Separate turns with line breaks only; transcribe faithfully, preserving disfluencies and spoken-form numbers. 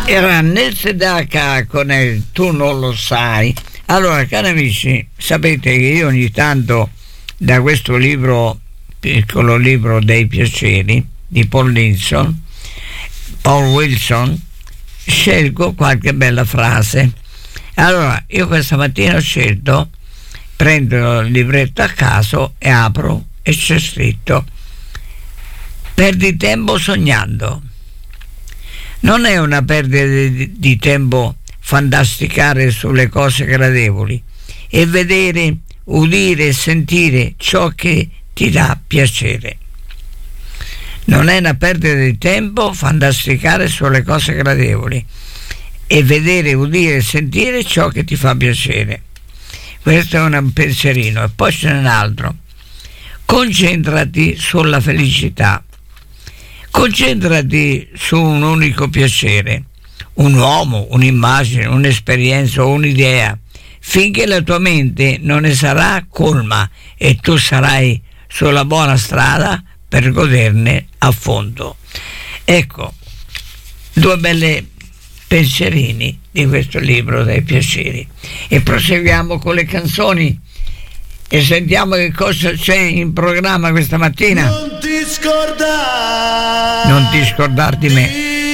Era nel Sedaka con il Tu non lo sai. Allora, cari amici, sapete che io ogni tanto da questo libro, piccolo libro dei piaceri di Paul Wilson, Paul Wilson, scelgo qualche bella frase. Allora, io questa mattina ho scelto, prendo il libretto a caso e apro e c'è scritto: perdi tempo sognando. Non è una perdita di, di tempo fantasticare sulle cose gradevoli e vedere, udire e sentire ciò che ti dà piacere. Non è una perdita di tempo fantasticare sulle cose gradevoli e vedere, udire e sentire ciò che ti fa piacere. Questo è un pensierino. E poi c'è un altro: concentrati sulla felicità. Concentrati su un unico piacere, un uomo, un'immagine, un'esperienza o un'idea, finché la tua mente non ne sarà colma e tu sarai sulla buona strada per goderne a fondo. Ecco, due belle pensierini di questo libro dei piaceri. E proseguiamo con le canzoni e sentiamo che cosa c'è in programma questa mattina.
Non ti scordare,
non ti scordar di me.